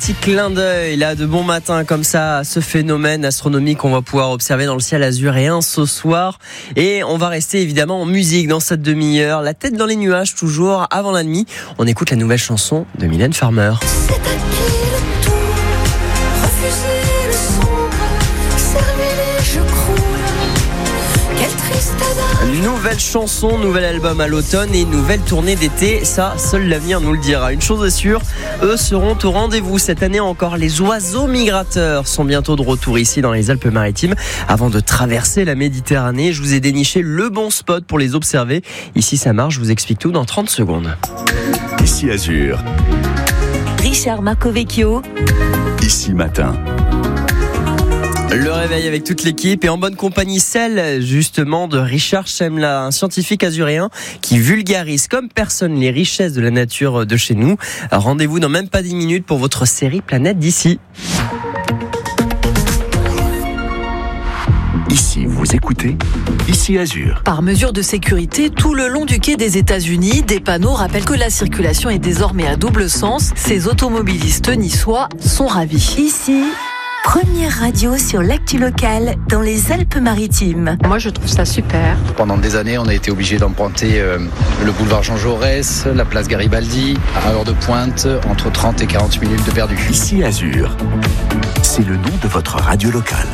petit clin d'œil là de bon matin comme ça, ce phénomène astronomique qu'on va pouvoir observer dans le ciel azuréen ce soir. Et on va rester évidemment en musique dans cette demi-heure, la tête dans les nuages toujours avant la nuit. On écoute la nouvelle chanson de Mylène Farmer. C'est à qui le tour, refuser le sombre, servir je croule, quelle triste adage. Nouvelle chanson, nouvel album à l'automne et nouvelle tournée d'été, ça seul l'avenir nous le dira. Une chose est sûre, eux seront au rendez-vous cette année encore. Les oiseaux migrateurs sont bientôt de retour ici dans les Alpes-Maritimes. Avant de traverser la Méditerranée, je vous ai déniché le bon spot pour les observer. Ici ça marche, je vous explique tout dans 30 secondes. Ici Azur, Richard Marcovecchio. ici Matin. Le réveil avec toute l'équipe et en bonne compagnie, celle justement de Richard Chemla, un scientifique azuréen qui vulgarise comme personne les richesses de la nature de chez nous. Rendez-vous dans même pas 10 minutes pour votre série Planète d'ici. Ici, vous écoutez Ici Azur. Par mesure de sécurité, tout le long du quai des États-Unis, des panneaux rappellent que la circulation est désormais à double sens. Ces automobilistes niçois sont ravis. Ici, première radio sur l'actu locale dans les Alpes-Maritimes. Moi, je trouve ça super. Pendant des années, on a été obligé d'emprunter le boulevard Jean Jaurès, la place Garibaldi, à heure de pointe, entre 30 et 40 minutes de perdu. Ici Azur, c'est le nom de votre radio locale.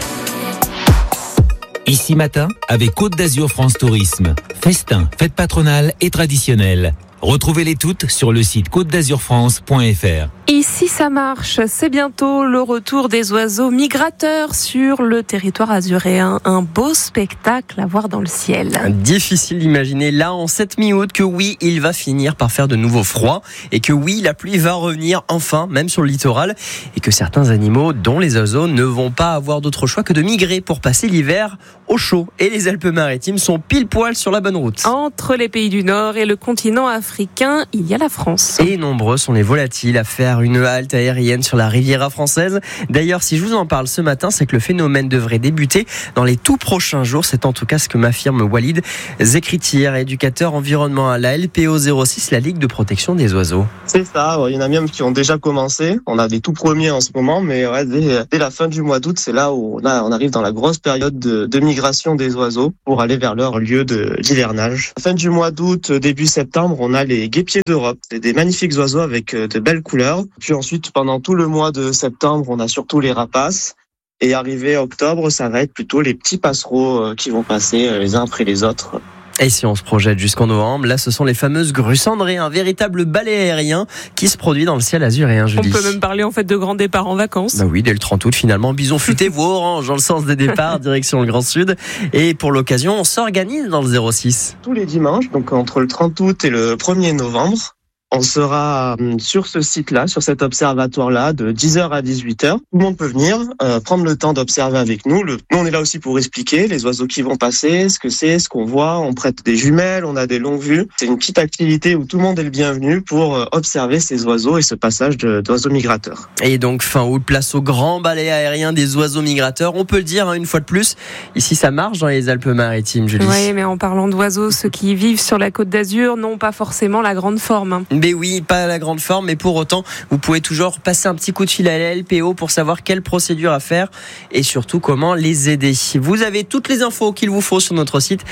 Ici Matin, avec Côte d'Azur France Tourisme. Festins, fêtes patronales et traditionnelles. Retrouvez-les toutes sur le site côtedazurfrance.fr. Ici, ça marche. C'est bientôt le retour des oiseaux migrateurs sur le territoire azuréen. Un beau spectacle à voir dans le ciel. Difficile d'imaginer là en cette mi-août que oui, il va finir par faire de nouveau froid et que oui, la pluie va revenir enfin, même sur le littoral, et que certains animaux, dont les oiseaux, ne vont pas avoir d'autre choix que de migrer pour passer l'hiver au chaud. Et les Alpes-Maritimes sont pile poil sur la bonne route. Entre les pays du Nord et le continent africain, il y a la France. Et nombreux sont les volatiles à faire une halte aérienne sur la Riviera française. D'ailleurs, si je vous en parle ce matin, c'est que le phénomène devrait débuter dans les tout prochains jours. C'est en tout cas ce que m'affirme Walid Zekritier, éducateur environnement à la LPO 06, la Ligue de protection des oiseaux. C'est ça, il y en a même qui ont déjà commencé. On a des tout premiers en ce moment, mais ouais, dès la fin du mois d'août, c'est là où on arrive dans la grosse période de migration des oiseaux pour aller vers leur lieu d'hivernage. Fin du mois d'août, début septembre, on a les guêpiers d'Europe. C'est des magnifiques oiseaux avec de belles couleurs. Puis ensuite, pendant tout le mois de septembre, on a surtout les rapaces. Et arrivé octobre, ça va être plutôt les petits passereaux qui vont passer les uns après les autres. Et si on se projette jusqu'en novembre, là ce sont les fameuses grues cendrées, un véritable balai aérien qui se produit dans le ciel azuréen, Julie. On peut même parler en fait de grand départ en vacances. Bah oui, dès le 30 août finalement, bison futé, vous orange dans le sens des départs, direction le Grand Sud. Et pour l'occasion, on s'organise dans le 06. Tous les dimanches, donc entre le 30 août et le 1er novembre, on sera sur ce site-là, sur cet observatoire-là, de 10h à 18h. Tout le monde peut venir, prendre le temps d'observer avec nous. Nous, on est là aussi pour expliquer les oiseaux qui vont passer, ce que c'est, ce qu'on voit. On prête des jumelles, on a des longues vues. C'est une petite activité où tout le monde est le bienvenu pour observer ces oiseaux et ce passage d'oiseaux migrateurs. Et donc, fin août, place au grand balai aérien des oiseaux migrateurs. On peut le dire, une fois de plus, ici ça marche dans les Alpes-Maritimes, Julie. Oui, mais en parlant d'oiseaux, ceux qui vivent sur la Côte d'Azur n'ont pas forcément la grande forme. Mais oui, pas la grande forme, mais pour autant, vous pouvez toujours passer un petit coup de fil à la LPO pour savoir quelle procédure à faire et surtout comment les aider. Vous avez toutes les infos qu'il vous faut sur notre site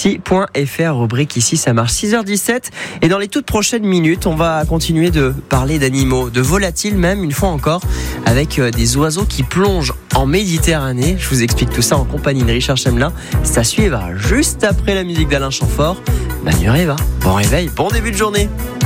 ici.fr, rubrique ici ça marche. 6h17 et dans les toutes prochaines minutes, on va continuer de parler d'animaux, de volatiles même une fois encore, avec des oiseaux qui plongent en Méditerranée. Je vous explique tout ça en compagnie de Richard Chemla. Ça suivra juste après la musique d'Alain Chamfort. Manu Reva, bon réveil, bon début de journée.